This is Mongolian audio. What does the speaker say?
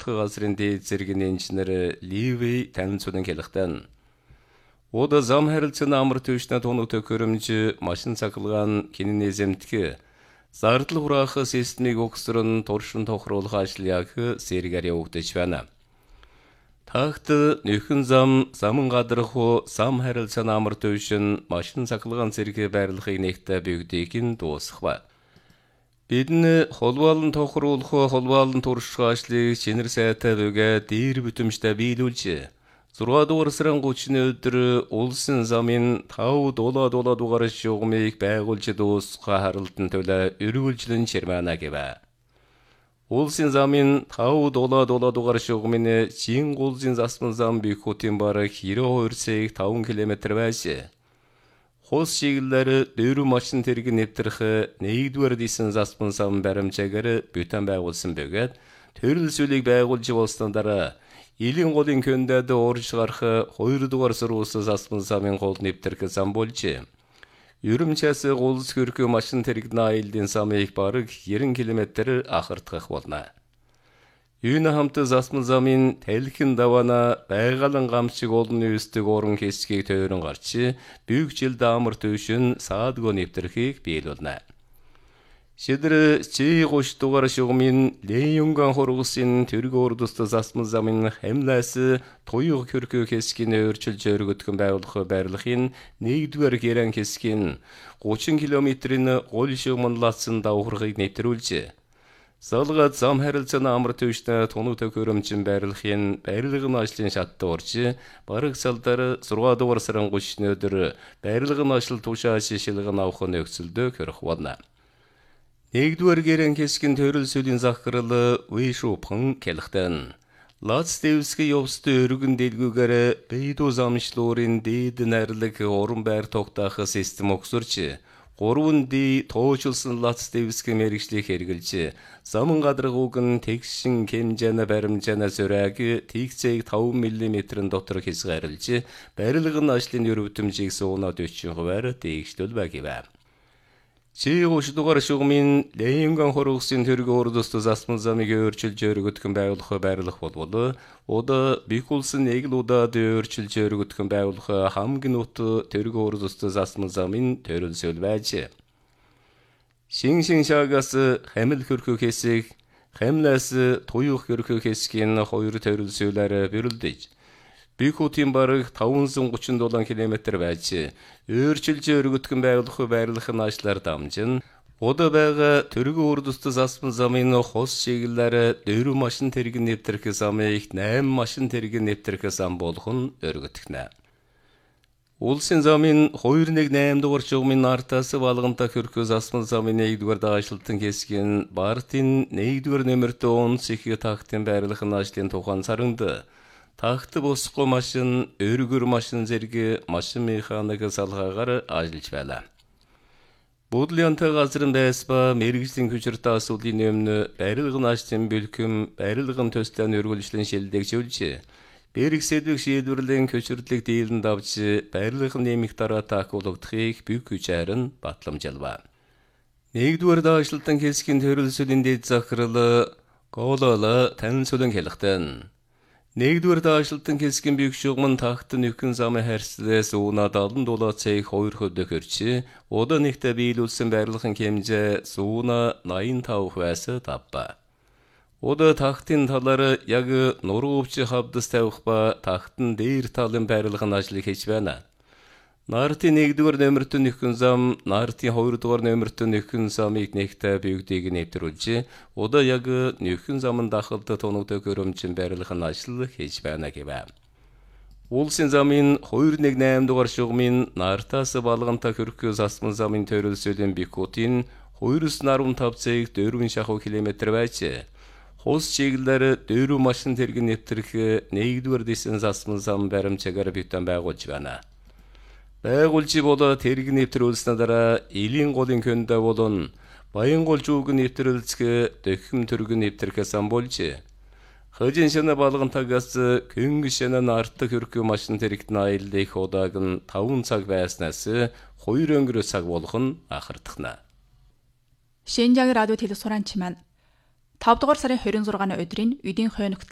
газрын дээд зэргийн инженер Ливи танилцуулан хэлэхдээ Ода зам харилцааны амар төвчнө тоног төхөөрөмж машин цахилгаан кинений зэмтгэ зардал хураах системийг өгсөрн туршин тохируулах ажил яг сэргээр явагдаж байна. Тагт нөхөн замын гадрах зам харилцааны амар төвшин машин цахилгаан зэрэг байрлахыг нэгтээ бүгдийг дуусгах ба. Бидний холбоолон тохируулах холбоолон турших ажлыг шинэр сайтай бүгэ дээр бүтэмжтэй биелүүлж 6 дугаар сарын 30-ны өдөр улсын замын 5 дугаар шугамыг байгуулж дуусгах харалтан төлөө өргөлжлөн чирмана гэвэ. Улсын замын 5 дугаар шугамын чин гулзын засмын зам бихутын бараг 92,5 км байж. Хос чиглэлээр 4 машин тэрэг нэвтрэх 1-р дисэн засмын зам баримжаагаар бүтэн байгуулсан бөгөөд төрөлсөлийг байгуулж болсноос дараа Илийн голын көндөд орж гарах 2 дугаар сургууль засмын замын гол нэвтрэх зам болж. Ерөмчээс гулс хөрхөө машин тэрэг наилдын замыг бараг 90 км ахардах болно. Юуны хамт засмын замын талхин давана байгалан гамшиг олон үстэг орон хэсгийг тойрон гарч büyük жил даамар төвшин саадгүй нэвтрхийг биелүүлнэ. Шидэр 3 дугаар шугамын Ленюнган хоргосын тэрэг ордост засмын замын хамлаас туйг хөрхөө хэсгийн өөрчилж өргөдгөн байгуулах байрлахын 1-р гэрэн хэсгийн 30 км-ийн гол шугамн лацсан давхаргыг нэвтрүүлж салгаад зам харилцааны амар төвчнө тоног төхөөрөмжийн байрлахын байрлагын ажлын шатд орж бараг салдар 6 дугаар сарын 30-ны өдөр байрлагын ажил тушааш шилгэн авах нөхцөлдөө хөрөх болно. 1-р гэрэн хэсгийн төрөлсөлийн захирал Вишупхан хэлэхдээ Лац дэвсгийн явцтай өргөн дэлгүүгээр бейдүү замшлуурын дээд найрлаг орон байр тогтоох систем өгсөрч 3D тоочулсан лац дэвсгийн мэргэжлийг хэрэгжилж замын гадрах уг нь тэгшин хэмжээний баримжаана зураг тэгцээг 5 мм дотор хязгаарлаж барилгын ажлын өрөвтөмжийг суунаад 40%-аар дээгшлүүл байв. 3 дугаар шугамын Ленюнган хоргосын тэрэг ордост засмын замыг өөрчилж өргөдгөн байгуулах байрлах болбол ода бихулсан нэг л удаад өөрчилж өргөдгөн байгуулах хамгийн нут тэрэг ордост засмын замын төрөлсөл байж. Шин шагаас хамил хөрхөө хэсэг хамлаас туйх хөрхөө хэсгийн 2 төрөлсөлөөр бэрэлдэж Бихутын бараг 537 км байж өөрчилж өргөдгөн байгуулах байрлахын ажлаар дамжин ода байгаа тэрэг ордост засмын замын хос чиглэлээр 4 машин тэрэг нэвтрэх замыг 8 машин тэрэг нэвтрэх зам болох нь өргөдгөнэ. Улсын замын 218 дугаар шугамын артаас балганта хөрхөө засмын замын 1-р даашилтын хэсгийн бартын 1-р нөмөртөө 10 их тагтын байрлахын ажлын тухайн саранд Тагт босгүй машин, өргөр машин зэрэг машин механик салгаагаар ажиллаж байлаа. Бодлионтой газрын байсба мэргэжлийн хүчиртэй асуудлын өмнө барилгын ажлын бэлхэм, барилгын төслөөн өргөлжлөн шилдэгжүүлж, бэрэг сэдвэг шийдвэрлэн хүчирдлэг дийлэнд авч барилгын нэмэх дараа таакуулагдахыг бүх хүчээр нь батламжуулва. 1-р даашилтын хэсгийн төрөлсөлийн дэд захирал Голола танилцуулан хэлэхдээ 1-р даашилтын хэсгийн büyük шугамн тагт нөхөн замын харьцлаас уунаад олон дулаацыг 2 хөдөө хөрч удаа нэгтээ биелүүлсэн байрлахын хэмжээ сууна 85% тавба. Удаа тагтын талаар яг нургуувч хавдас тавих ба тагтын дээр талын байрлахын ажлыг хийж байна. Нартын 1-р нөмөртөө нөхөн зам, нартын 2-р нөмөртөө нөхөн замыг нэгтээ бүгдийг нэвтрүүлж, удаа яг нөхөн замын дахалд тоног төхөөрөмжийн байрлахын ажил хийж байна гэвэ. Улсын замын 218 дугаар шугамын нартаас балганта хөрхөө засмын замын төрөлсөлийн бихутын 215 4 шахуу км байж. Хос чиглэлээр 4 машин тэрэг нэвтрэх 1-р дисэн засмын зам баримжаагаар бүтэн байгуулж байна. Байгуулж болоо тэрэг нэвтрүүлснээр дараа Илийн голын көндө болон Баянгол жууг нэвтрүүлцгэ дэхэм төрөг нэвтрэх зам болж. Хожин шана балгантагаас көнгө шана артта хөрхөө машин тэрэгт наилдэх удааг нь 5 цаг байснаас 2 өнгөрөө цаг болох нь анхардахна. Шинжааг радио телесуранч маань 5 дугаар сарын 26-ны өдрийн эдийн хойногт